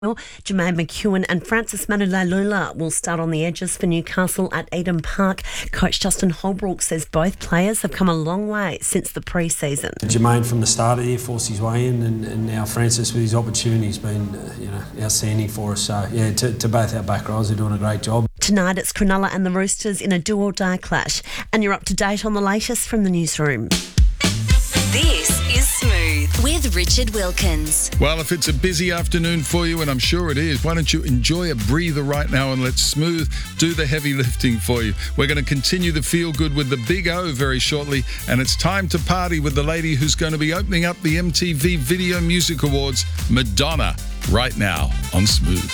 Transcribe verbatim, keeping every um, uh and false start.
Well, Jermaine McEwen and Francis Manulalula will start on the edges for Newcastle at Eden Park. Coach Justin Holbrook says both players have come a long way since the pre-season. Jermaine from the start of the year forced his way in, and, and now Francis with his opportunity has been uh, you know, outstanding for us. So, yeah, to, to both our back rows, they're doing a great job. Tonight it's Cronulla and the Roosters in a do-or-die clash. And you're up to date on the latest from the newsroom. This is Smooth with Richard Wilkins. Well, if it's a busy afternoon for you, and I'm sure it is, why don't you enjoy a breather right now and let Smooth do the heavy lifting for you. We're going to continue the feel good with the Big O very shortly, and it's time to party with the lady who's going to be opening up the M T V Video Music Awards, Madonna, right now on Smooth.